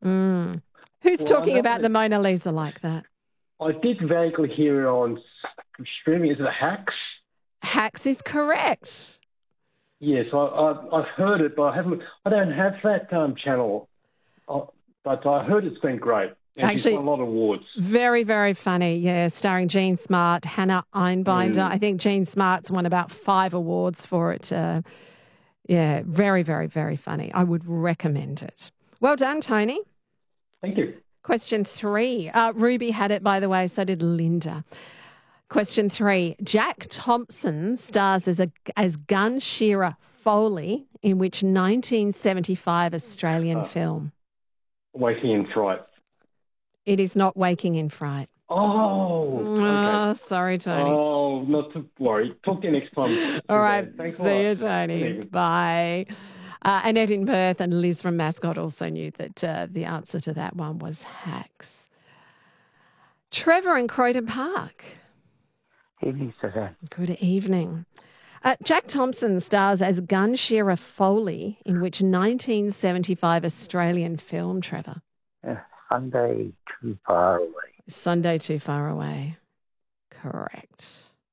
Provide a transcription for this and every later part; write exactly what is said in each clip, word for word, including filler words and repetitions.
Mm. Who's Well, talking I about know- the Mona Lisa like that? I did vaguely hear it on s- streaming. Is it Hacks? Hacks is correct. Yes, I, I, I've heard it, but I haven't. I don't have that um, channel. Uh, but I heard it's been great. And she's Actually- won a lot of awards. Very, very funny. Yeah, starring Jean Smart, Hannah Einbinder. Mm. I think Jean Smart's won about five awards for it. Uh, yeah, very, very, very funny. I would recommend it. Well done, Tony. Thank you. Question three. Uh, Ruby had it, by the way, so did Linda. Question three. Jack Thompson stars as a as Gun Shearer Foley in which nineteen seventy-five Australian Oh. film? Waking in Fright. It is not Waking in Fright. Oh, okay. Oh, sorry, Tony. Oh, not to worry. Talk to you next time. All right. Thanks a See lot. you, Good Tony. evening. Bye. Uh, Annette in Perth and Liz from Mascot also knew that uh, the answer to that one was Hacks. Trevor in Croydon Park. Evening, Suzanne. Good evening. Uh, Jack Thompson stars as Gun Shearer Foley in which nineteen seventy-five Australian film, Trevor? Uh, Sunday Too Far Away. Sunday Too Far Away. Correct.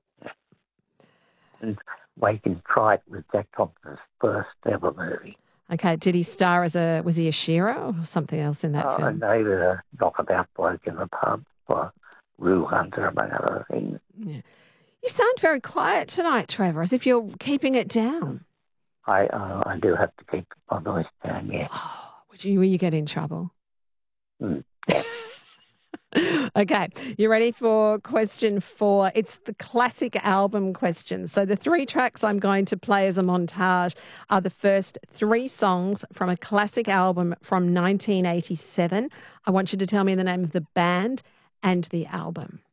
And Waking Fright was Jack Thompson's first ever movie. Okay, did he star as a, was he a shearer or something else in that Uh, film? and they were a knockabout bloke in the pub for Rue Hunter, among other things. Yeah. You sound very quiet tonight, Trevor, as if you're keeping it down. I uh, I do have to keep my voice down, yeah. Oh, would you, will you get in trouble? Mm. Okay, you ready for question four? It's the classic album question. So the three tracks I'm going to play as a montage are the first three songs from a classic album from nineteen eighty-seven. I want you to tell me the name of the band and the album.